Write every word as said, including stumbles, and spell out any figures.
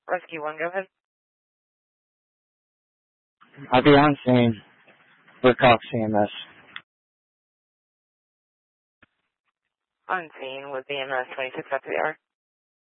Rescue one, go ahead. I'll be on scene for Cox C M S. On scene with B M S twenty-six after the hour.